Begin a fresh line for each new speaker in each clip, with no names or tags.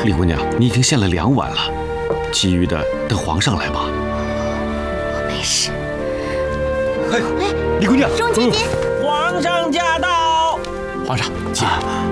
李姑娘，你已经献了2碗了，其余的等皇上来吧。
我没事。
李姑娘，
容姐姐，
皇上驾到！
皇上，请。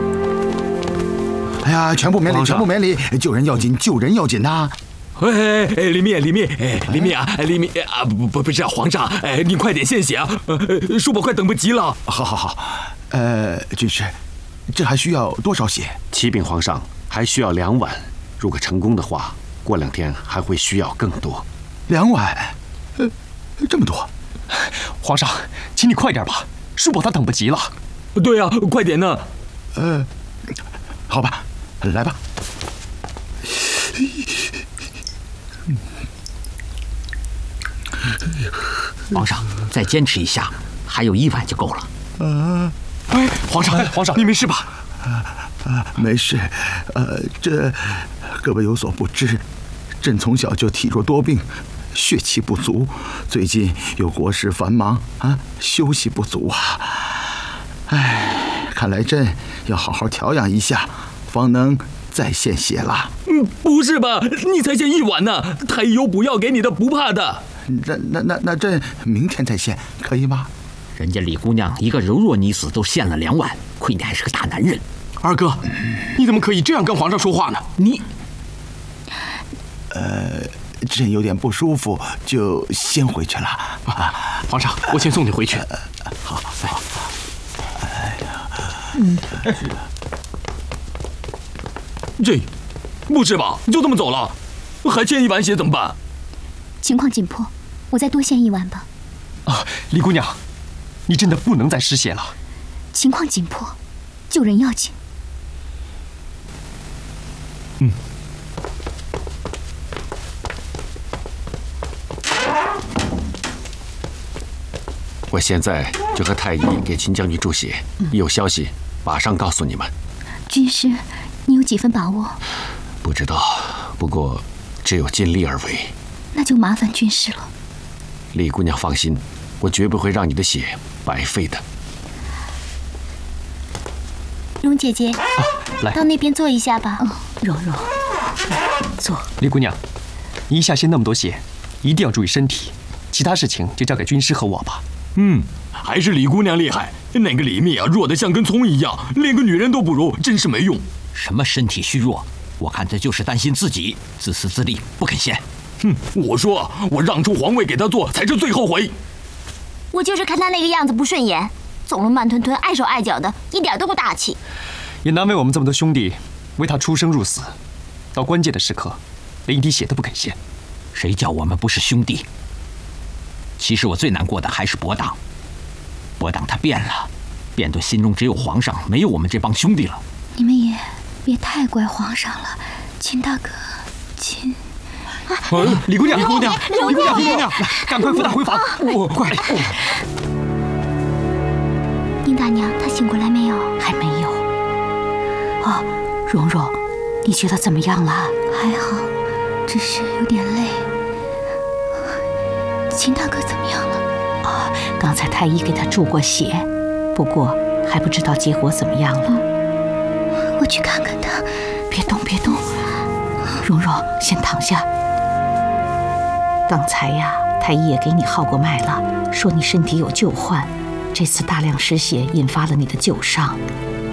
哎呀，全部免礼，全部免礼！救人要紧，救人要紧呐！
李密啊，不是啊，皇上，你快点献血啊！叔伯快等不及了。
好，军师，这还需要多少血？
启禀皇上，还需要2碗。如果成功的话，过2天还会需要更多。
2碗，这么多？
皇上，请你快点吧，叔伯他等不及了。对呀，快点呢。
好吧，来吧。
皇上，再坚持一下，还有1碗就够了。
皇上，你没事吧？
没事。这各位有所不知，朕从小就体弱多病，血气不足，最近有国事繁忙啊，休息不足啊。看来朕要好好调养一下，方能再献血了。
不是吧？你才献1碗呢，太医有补药给你的，不怕的。
那朕明天再献，可以吗？
人家李姑娘一个柔弱女子都献了2碗，亏你还是个大男人。
二哥，你怎么可以这样跟皇上说话呢？你，
朕有点不舒服，就先回去了。
皇上，我先送你回去。
好。
这，不是吧？就这么走了？还欠1碗血怎么办？
情况紧迫，我再多献1碗吧。
李姑娘，你真的不能再失血了。
情况紧迫，救人要紧。
我现在就和太医给秦将军注血，一有消息马上告诉你们。
军师，你有几分把握？
不知道，不过只有尽力而为。
那就麻烦军师了。
李姑娘放心，我绝不会让你的血白费的。
蓉姐姐，
来，
到那边坐一下吧。
蓉，坐。
李姑娘，你一下献那么多血，一定要注意身体，其他事情就交给军师和我吧。还是李姑娘厉害，那个李密啊，弱得像根葱一样，连个女人都不如，真是没用。
什么身体虚弱？我看他就是担心自己，自私自利，不肯献。
我说我让出皇位给他做才是最后悔。
我就是看他那个样子不顺眼，总是慢吞吞、碍手碍脚的，一点都不大气。
也难为我们这么多兄弟为他出生入死，到关键的时刻，连一滴血都不肯献。
谁叫我们不是兄弟？其实我最难过的还是伯党，伯党他变了，变得心中只有皇上，没有我们这帮兄弟了。
你们也别太怪皇上了，秦大哥，秦。
李姑娘，李姑娘，赶快扶她回房！快！
宁大娘，她醒过来没有？
还没有。蓉，你觉得怎么样了？
还好，只是有点累。秦大哥怎么样了？
刚才太医给他注过血，不过还不知道结果怎么样了。
我去看看他。
别动，蓉，先躺下。刚才呀，太医也给你号过脉了，说你身体有旧患，这次大量失血引发了你的旧伤，